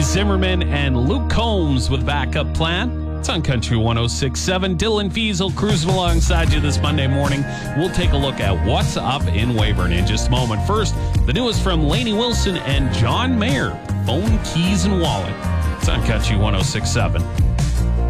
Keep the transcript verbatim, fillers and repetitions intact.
Lindsay Zimmerman and Luke Combs with Backup Plan. It's on Country one oh six point seven. Dylan Fiesel cruising alongside you this Monday morning. We'll take a look at what's up in Weyburn in just a moment. First, the newest from Lainey Wilson and John Mayer, Phone, Keys, and Wallet. It's on Country one oh six point seven.